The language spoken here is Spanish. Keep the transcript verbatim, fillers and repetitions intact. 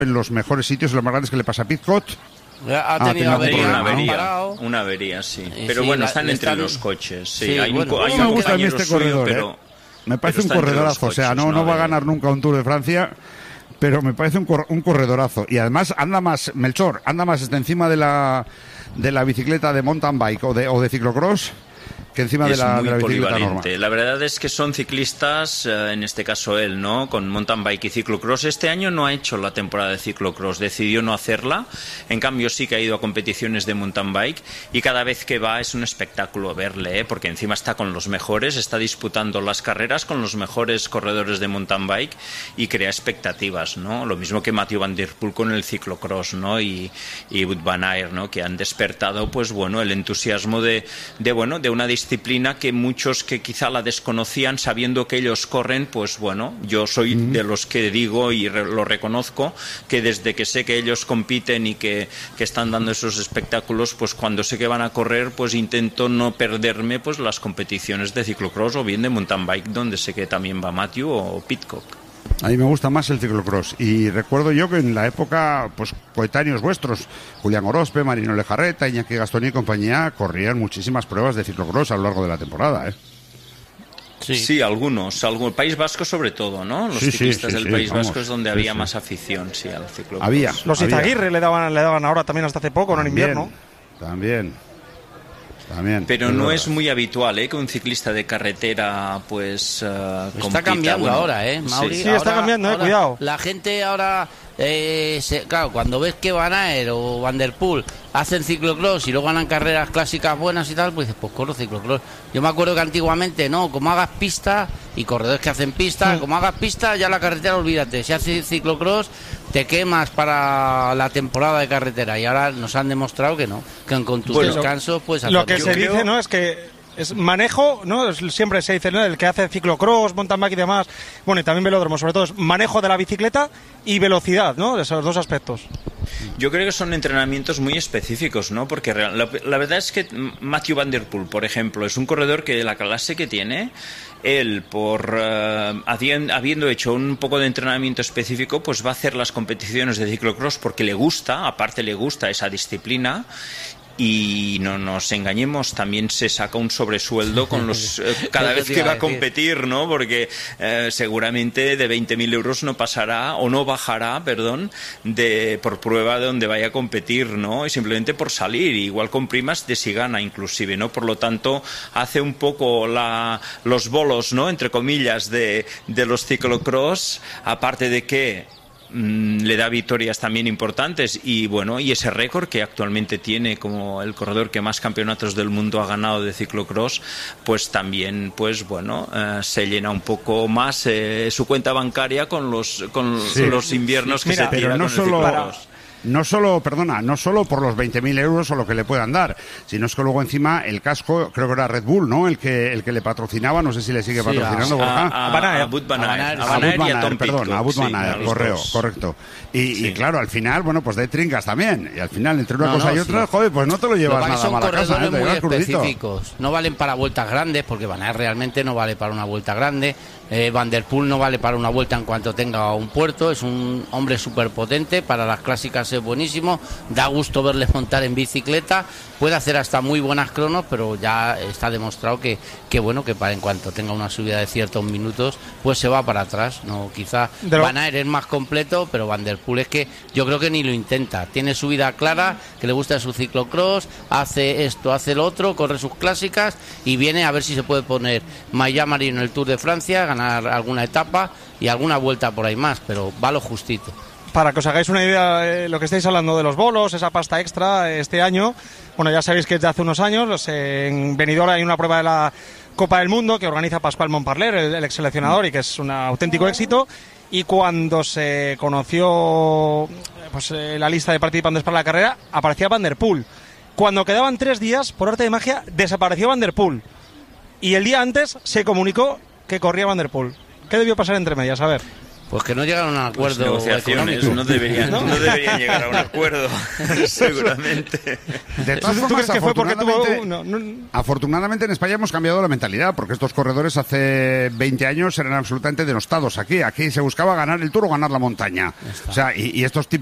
en los mejores sitios, en los más grandes que le pasa a Pidcock. Ha tenido ah, avería, una avería, parado. una avería, sí. Y Pero sí, bueno, la, están entre están... los coches. Sí, sí, hay bueno, un, hay me un gusta a mí este suyo, corredor, pero, ¿eh? Me parece pero un corredorazo. O sea, coches, no, no va a avería. ganar nunca un Tour de Francia, pero me parece un, cor, un corredorazo. Y además anda más, Melchor, anda más está encima de la, de la bicicleta de mountain bike o de, o de ciclocross que encima de es la, muy de la bicicleta polivalente. normal. La verdad es que son ciclistas, eh, en este caso él, ¿no? Con mountain bike y ciclocross. Este año no ha hecho la temporada de ciclocross, decidió no hacerla. En cambio sí que ha ido a competiciones de mountain bike y cada vez que va es un espectáculo verle, ¿eh? Porque encima está con los mejores, está disputando las carreras con los mejores corredores de mountain bike y crea expectativas, ¿no? Lo mismo que Mathieu Van Der Poel con el ciclocross, ¿no? Y, y Wout van Aert, ¿no? Que han despertado, pues bueno, el entusiasmo de, de bueno, de una disciplina que muchos que quizá la desconocían, sabiendo que ellos corren, pues bueno, yo soy mm. de los que digo y re, lo reconozco, que desde que sé que ellos compiten y que, que están dando esos espectáculos, pues cuando sé que van a correr, pues intento no perderme pues las competiciones de ciclocross o bien de mountain bike, donde sé que también va Matthew o Pidcock. A mí me gusta más el ciclocross y recuerdo yo que en la época, pues coetáneos vuestros, Julián Orozpe, Marino Lejarreta, Iñaki Gastón y compañía, corrían muchísimas pruebas de ciclocross a lo largo de la temporada, ¿eh? Sí. sí, algunos, algún País Vasco sobre todo, ¿no? Los sí, ciclistas sí, sí, del sí, País vamos, Vasco es donde sí, había sí. más afición, sí, al ciclocross. Había. Los había. Izaguirre le daban, le daban ahora también hasta hace poco, no en También, invierno. También. También, pero no es muy habitual, ¿eh? Que un ciclista de carretera, pues, uh, está compita. cambiando bueno, ahora, ¿eh, Mauri? Sí, sí ahora, está cambiando, eh, ahora, cuidado. La gente ahora, eh, se, claro, cuando ves que Van Aert o Van Der Poel hacen ciclocross y luego ganan carreras clásicas buenas y tal, pues dices, pues corro ciclocross. Yo me acuerdo que antiguamente, no, como hagas pista, y corredores que hacen pista, sí. como hagas pista, ya la carretera, olvídate. Si haces ciclocross, te quemas para la temporada de carretera. Y ahora nos han demostrado que no, que con tus bueno, descansos puedes hacerlo. Lo que se creo... dice, ¿no? Es que es manejo, ¿no? Siempre se dice, ¿no? El que hace ciclocross, mountain bike y demás, bueno, y también velódromo, sobre todo es manejo de la bicicleta y velocidad, ¿no? Esos dos aspectos. Yo creo que son entrenamientos muy específicos, ¿no? Porque la, la verdad es que Mathieu Van Der Poel, por ejemplo, es un corredor que la clase que tiene, él, por uh, habiendo hecho un poco de entrenamiento específico, pues va a hacer las competiciones de ciclocross porque le gusta, aparte le gusta esa disciplina. Y no nos engañemos, también se saca un sobresueldo con los eh, cada vez que va a competir, ¿no? Porque eh, seguramente de veinte mil euros no pasará o no bajará, perdón, de por prueba de donde vaya a competir, ¿no? Y simplemente por salir, igual con primas de si gana inclusive, ¿no? Por lo tanto, hace un poco la, los bolos, ¿no? Entre comillas, de, de los ciclocross, aparte de que le da victorias también importantes y bueno, y ese récord que actualmente tiene como el corredor que más campeonatos del mundo ha ganado de ciclocross, pues también pues bueno, eh, se llena un poco más eh, su cuenta bancaria con los con sí. los inviernos que Mira, se tira pero no con solo el ciclocross. No solo, perdona, no solo por los veinte mil euros o lo que le puedan dar, sino es que luego encima el casco, creo que era Red Bull, ¿no? El que el que le patrocinaba, no sé si le sigue sí, patrocinando, Borja. A, a, a Wout van Aert, a Wout van Aert, perdón, a Wout van Aert, correo, correcto. Y, sí. y claro, al final, bueno, pues de trincas también. Y al final, entre una no, cosa no, y otra, sí. joder, pues no te lo llevas lo nada mal a casa, ¿eh? Son corredores muy específicos. No valen para vueltas grandes, porque Van Aert realmente no vale para una vuelta grande. Eh, Van Der Poel no vale para una vuelta en cuanto tenga un puerto, es un hombre súper potente, para las clásicas es buenísimo, da gusto verle montar en bicicleta, puede hacer hasta muy buenas cronos, pero ya está demostrado que, que bueno, que para en cuanto tenga una subida de ciertos minutos, pues se va para atrás, no, quizá lo... Van Aert es más completo, pero Van Der Poel es que yo creo que ni lo intenta, tiene su vida clara, que le gusta su ciclocross, hace esto, hace lo otro, corre sus clásicas y viene a ver si se puede poner Maillard Marino en el Tour de Francia, ganar alguna etapa y alguna vuelta por ahí más, pero va lo justito. Para que os hagáis una idea, eh, lo que estáis hablando de los bolos, esa pasta extra este año, bueno, ya sabéis que desde hace unos años los, eh, en Benidorm hay una prueba de la Copa del Mundo que organiza Pascual Montparler, el, el ex seleccionador, y que es un auténtico éxito. Y cuando se conoció pues, eh, la lista de participantes para la carrera, aparecía Van Der Poel. Cuando quedaban tres días, por arte de magia, desapareció Van Der Poel. Y el día antes se comunicó que corría Van Der Poel. ¿Qué debió pasar entre medias? A ver. Pues que no llegaron a un Pues acuerdo negociaciones, económico. no deberían, no deberían llegar a un acuerdo, seguramente. De todas ¿Tú formas, crees que fue porque tuvo afortunadamente, no, no, afortunadamente en España hemos cambiado la mentalidad, porque estos corredores hace veinte años eran absolutamente denostados aquí. Aquí se buscaba ganar el Tour o ganar la montaña. O sea, y, y estos tipos